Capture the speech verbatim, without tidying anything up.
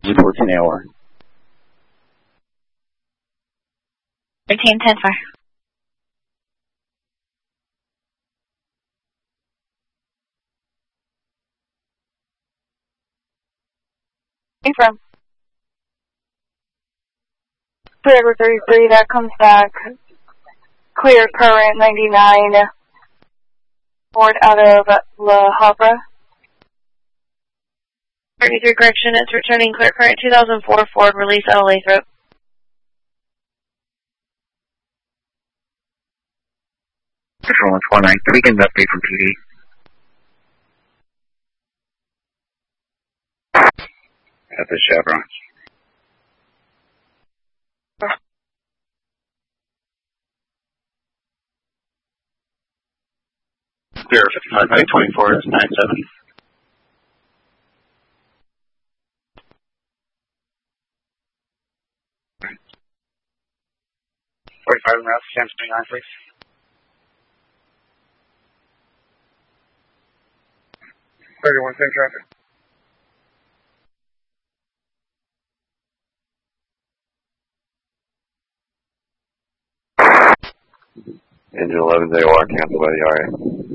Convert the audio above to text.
G fourteen A O R. thirteen ten fire. Confirm. Clear thirty-three, that comes back. Clear current ninety-nine. Board out of La Habra. thirty-three correction, it's returning clear current two thousand four Ford, release out of Lathrop. Control one four nine, the weekend update from P D. At the Chevron. Zero fifty-five by twenty-four is nine seven. forty-five en route, Sam twenty-nine, please. thirty-one, same traffic. Engine eleven A O R, cancel by the R A.